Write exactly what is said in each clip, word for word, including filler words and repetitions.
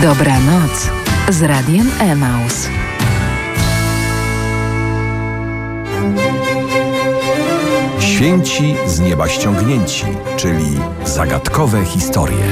Dobranoc z Radiem Emaus. Święci z nieba ściągnięci, czyli zagadkowe historie.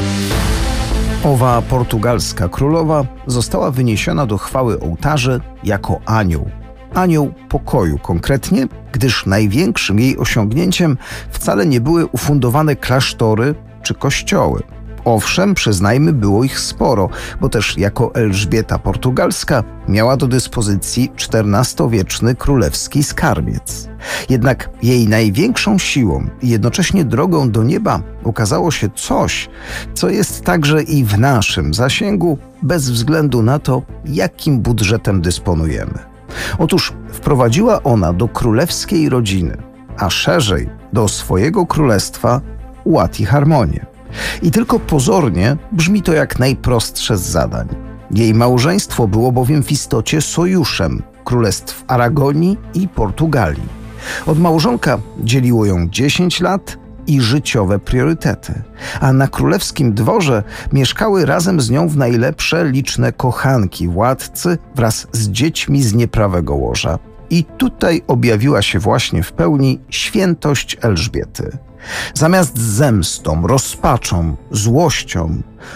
Owa portugalska królowa została wyniesiona do chwały ołtarzy jako anioł. Anioł pokoju konkretnie, gdyż największym jej osiągnięciem wcale nie były ufundowane klasztory czy kościoły. Owszem, przyznajmy, było ich sporo, bo też jako Elżbieta Portugalska miała do dyspozycji czternastowieczny królewski skarbiec. Jednak jej największą siłą i jednocześnie drogą do nieba okazało się coś, co jest także i w naszym zasięgu, bez względu na to, jakim budżetem dysponujemy. Otóż wprowadziła ona do królewskiej rodziny, a szerzej do swojego królestwa, ład i harmonię. I tylko pozornie brzmi to jak najprostsze z zadań. Jej małżeństwo było bowiem w istocie sojuszem królestw Aragonii i Portugalii. Od małżonka dzieliło ją dziesięć lat i życiowe priorytety, a na królewskim dworze mieszkały razem z nią w najlepsze liczne kochanki władcy wraz z dziećmi z nieprawego łoża. I tutaj objawiła się właśnie w pełni świętość Elżbiety. Zamiast zemstą, rozpaczą, złością,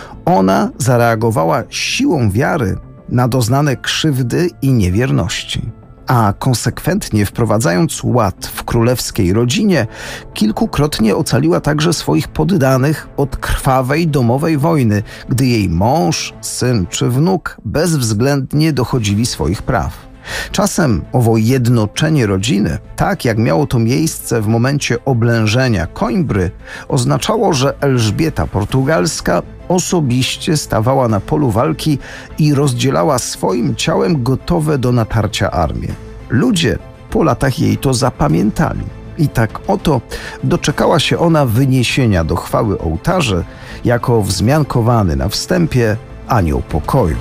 ona zareagowała siłą wiary na doznane krzywdy i niewierności. A konsekwentnie wprowadzając ład w królewskiej rodzinie, kilkukrotnie ocaliła także swoich poddanych od krwawej domowej wojny, gdy jej mąż, syn czy wnuk bezwzględnie dochodzili swoich praw. Czasem owo jednoczenie rodziny, tak jak miało to miejsce w momencie oblężenia Coimbry, oznaczało, że Elżbieta Portugalska osobiście stawała na polu walki i rozdzielała swoim ciałem gotowe do natarcia armię. Ludzie po latach jej to zapamiętali. I tak oto doczekała się ona wyniesienia do chwały ołtarzy jako wzmiankowany na wstępie anioł pokoju.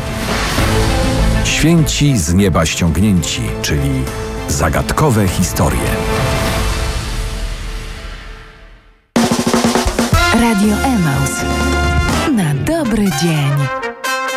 Święci z nieba ściągnięci, czyli zagadkowe historie. Radio Emaus. Na dobry dzień.